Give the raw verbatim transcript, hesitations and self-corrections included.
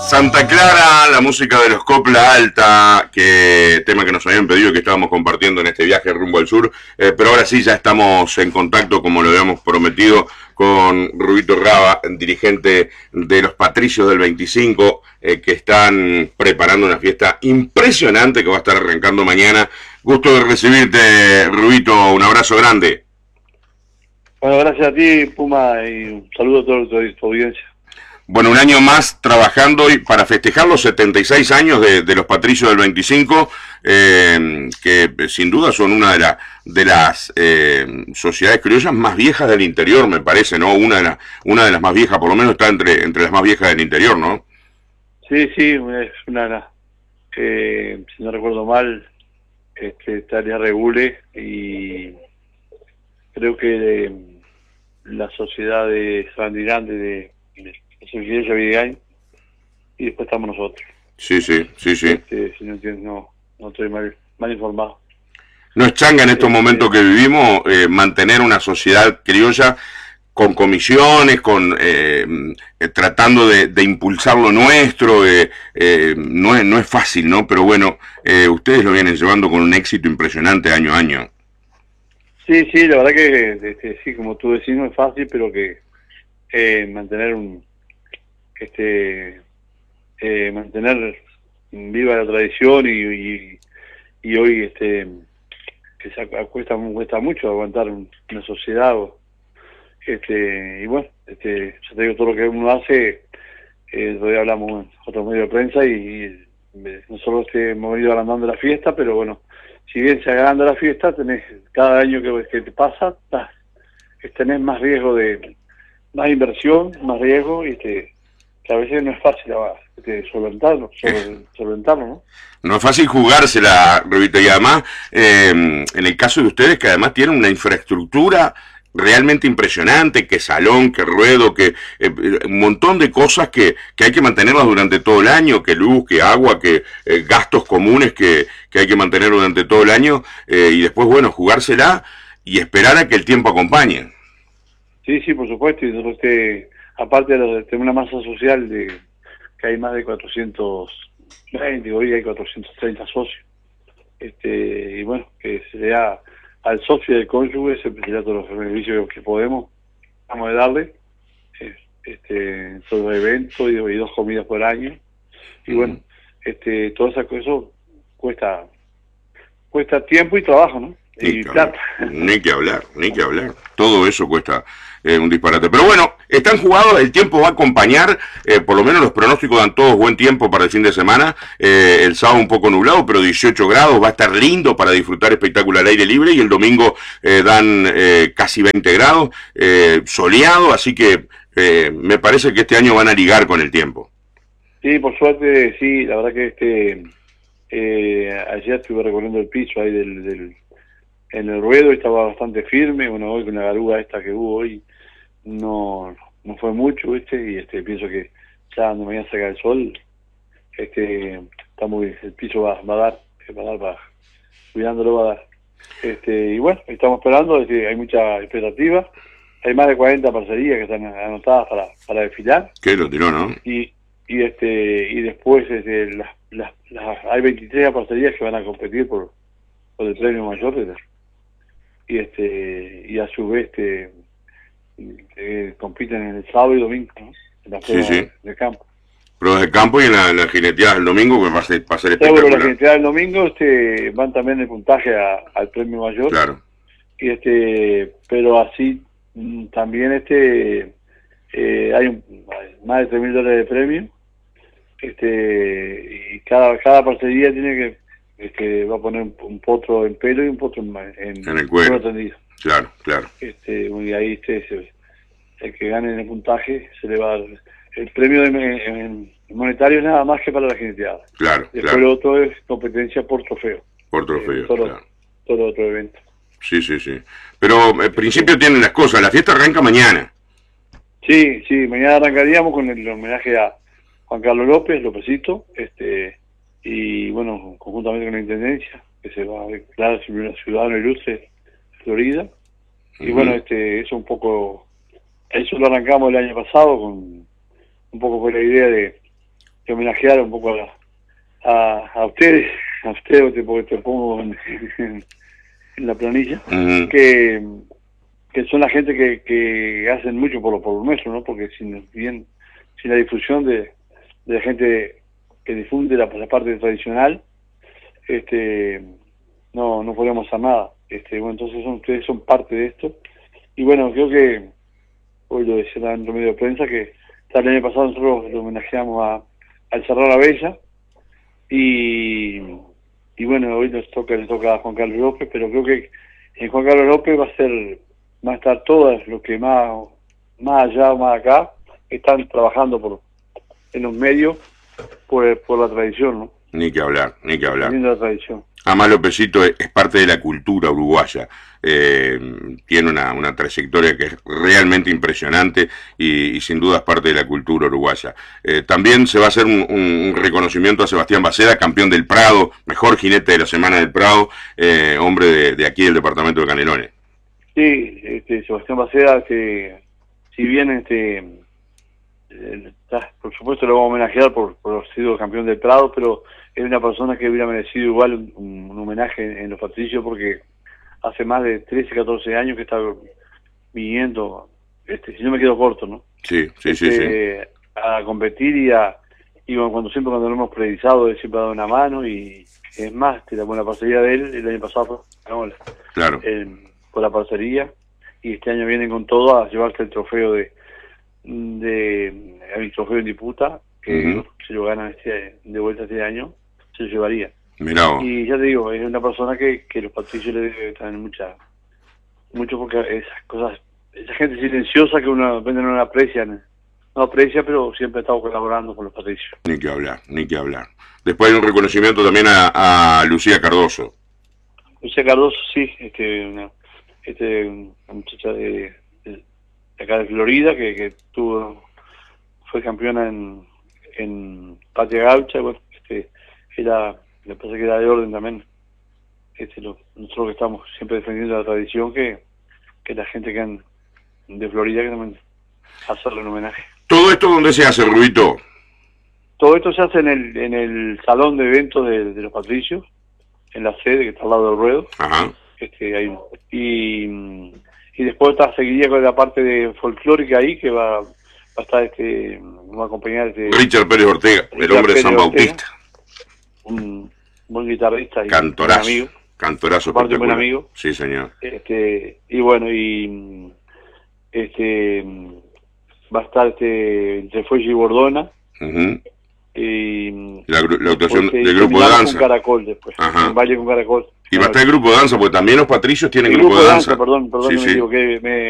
Santa Clara, la música de los Copla Alta, que tema que nos habían pedido que estábamos compartiendo en este viaje rumbo al sur, eh, pero ahora sí ya estamos en contacto, como lo habíamos prometido, con Rubito Raba, dirigente de los Patricios del veinticinco, eh, que están preparando una fiesta impresionante que va a estar arrancando mañana. Gusto de recibirte, Rubito, un abrazo grande. Bueno, gracias a ti, Puma, y un saludo a toda tu, tu audiencia. Bueno, un año más trabajando y para festejar los setenta y seis años de, de los Patricios del veinticinco, eh, que sin duda son una de, la, de las eh, sociedades criollas más viejas del interior, me parece, ¿no? Una de, la, una de las más viejas, por lo menos está entre, entre las más viejas del interior, ¿no? Sí, sí, es una, eh, si no recuerdo mal, este, estaría Regule, y creo que eh, la sociedad de San Grande de... de Sevilla Videgay, y después estamos nosotros. Sí, sí, sí, sí. Este, si no entiendes, no, no estoy mal, mal informado. No es changa en estos este, momentos que vivimos eh, mantener una sociedad criolla con comisiones, con eh, eh, tratando de, de impulsar lo nuestro, eh, eh, no, es, no es fácil, ¿no? Pero bueno, eh, ustedes lo vienen llevando con un éxito impresionante año a año. Sí, sí, la verdad que este, sí, como tú decís, no es fácil, pero que eh, mantener un este eh, mantener viva la tradición y, y, y hoy este que se cuesta, cuesta mucho aguantar una sociedad este y bueno, este ya te digo, todo lo que uno hace, eh, todavía hablamos en otros medios de prensa y, y nosotros este, hemos ido agrandando la fiesta, pero bueno, si bien se agranda la fiesta, tenés cada año que, que te pasa, tenés más riesgo de más inversión, más riesgo, y este que a veces no es fácil este, solventarlo, solventarlo, ¿no? No es fácil jugársela, Rubito, y además, eh, en el caso de ustedes, que además tienen una infraestructura realmente impresionante, que salón, que ruedo, que eh, un montón de cosas que, que hay que mantenerlas durante todo el año, que luz, que agua, que eh, gastos comunes que, que hay que mantener durante todo el año, eh, y después, bueno, jugársela y esperar a que el tiempo acompañe. Sí, sí, por supuesto, y nosotros este, aparte de, de una masa social de que hay más de cuatrocientos veinte, hoy hay cuatrocientos treinta socios, este y bueno, que se le da al socio y al cónyuge, se le da todos los beneficios que podemos, vamos a darle, este todos los eventos y, y dos comidas por año, y bueno, mm. este todo eso, eso cuesta cuesta tiempo y trabajo, ¿no? Ni que, hablar, ni que hablar, ni que hablar. Todo eso cuesta eh, un disparate. Pero bueno, están jugados, el tiempo va a acompañar, eh, por lo menos los pronósticos dan todos buen tiempo para el fin de semana. Eh, el sábado un poco nublado, pero dieciocho grados, va a estar lindo para disfrutar espectáculo al aire libre. Y el domingo eh, dan eh, casi veinte grados, eh, soleado, así que eh, me parece que este año van a ligar con el tiempo. Sí, por suerte, sí, la verdad que este eh, ayer estuve recorriendo el piso ahí del... del en el ruedo, estaba bastante firme. Bueno, hoy con la garuga esta que hubo hoy no no fue mucho, ¿viste? Y este pienso que ya cuando mañana saca el sol, este está muy, el piso va, va a dar, va a dar, va, cuidándolo va a dar. Este y bueno, estamos esperando, este, hay mucha expectativa, hay más de cuarenta parcerías que están anotadas para, para desfilar. ¿Qué lo tiró, no? Y, y este y después este, las, las, las, hay veintitrés parcerías que van a competir por, por el premio mayor de la, y este y a su vez este eh, compiten en el sábado y domingo, ¿no? En la prueba, sí, sí, de campo. Pruebas de campo y en la, la jineteada del domingo, que va a ser, va a ser espectacular. Bueno, la jineteada del domingo este, van también el puntaje a, al premio mayor. Claro. Y este, pero así también este eh, hay un, más de tres mil dólares de premio. Este y cada cada parcería tiene que este va a poner un, un potro en pelo y un potro en, en, en el cuero. Tendido. Claro, claro. Este, y ahí este, se, el que gane en el puntaje se le va a dar el premio de, en, en monetario, nada más que para la jineteada. Claro, Después claro. Lo otro es competencia por trofeo. Por trofeo, eh, todo, claro. Todo otro evento. Sí, sí, sí. Pero al principio sí. Tienen las cosas, la fiesta arranca mañana. Sí, sí, mañana arrancaríamos con el homenaje a Juan Carlos López, Lópezito, este y bueno, conjuntamente con la Intendencia, que se va a declarar ciudadano ilustre de Florida. Y uh-huh. Bueno, este eso un poco, eso lo arrancamos el año pasado, con un poco con la idea de, de homenajear un poco a, la, a, a ustedes, a ustedes, porque te pongo en, en, en la planilla, uh-huh. que, que son la gente que, que hacen mucho por lo, por lo nuestro, ¿no? Porque sin, bien, sin la difusión de, de la gente que difunde la, la parte tradicional, este no no podríamos hacer nada. Este bueno, entonces son, ustedes son parte de esto. Y bueno, creo que hoy lo decía en el medio de prensa que el año pasado nosotros lo homenajeamos a al Cerrar la Bella y y bueno, hoy nos toca le toca a Juan Carlos López, pero creo que en Juan Carlos López va a ser va a estar todas los que más más allá o más acá están trabajando por en los medios por, por la tradición, ¿no? Ni que hablar, ni que hablar. La tradición. Además, Lópezito es, es parte de la cultura uruguaya. Eh, tiene una, una trayectoria que es realmente impresionante y, y sin duda es parte de la cultura uruguaya. Eh, también se va a hacer un, un reconocimiento a Sebastián Baceda, campeón del Prado, mejor jinete de la Semana del Prado, eh, hombre de, de aquí del departamento de Canelones. Sí, este, Sebastián Baceda, este, si bien este eh, por supuesto lo vamos a homenajear por, por haber sido campeón del Prado, pero es una persona que hubiera merecido igual un, un, un homenaje en, en los patricios, porque hace más de trece, catorce años que está viniendo, este, si no me quedo corto, ¿no? Sí, sí, este, sí, sí. A competir y a, y bueno, cuando siempre cuando lo hemos priorizado, él siempre ha dado una mano y es más, que la buena parcería de él, el año pasado ganó claro. el, por la parcería, y este año vienen con todo a llevarse el trofeo de, de, el trofeo en disputa, que uh-huh. se lo ganan este, de vuelta este año, se lo llevaría. Mirá vos. Y ya te digo, es una persona que, que los patricios le deben tener mucha, mucho, porque esas cosas, esa gente silenciosa que uno no, no aprecia, no aprecia, pero siempre ha estado colaborando con los patricios. Ni que hablar, ni que hablar. Después hay un reconocimiento también a, a Lucía Cardoso. Lucía Cardoso, sí, este, una, este, una muchacha de, de, de acá de Florida, que, que tuvo, fue campeona en, en Patria Gaucha, bueno, este, era, me parece que era de orden también. Este, lo, nosotros que estamos siempre defendiendo la tradición, que, que la gente que han, de Florida que también hacerle un homenaje. ¿Todo esto dónde se hace, Rubito? Todo esto se hace en el, en el salón de eventos de, de los patricios, en la sede que está al lado del ruedo. Ajá. Este, hay, y, y después está, seguiría con la parte de folclórica ahí, que va, va a estar, este, va a acompañar este, Richard Pérez Ortega, Richard el hombre Pérez de San Bautista. Ortega, un buen guitarrista y cantorazo, un amigo. Cantorazo aparte un buen amigo. Sí, señor. Este, y bueno, y este va a estar este entre Fuelle y Bordona. Uh-huh. Y la, la actuación del grupo de danza. Con Caracol después. Ajá. Un baile con Caracol. Y va a estar el grupo de danza, porque también los patricios tienen el grupo, grupo de de danza. danza. Perdón, perdón, sí, me sí. equivoqué, me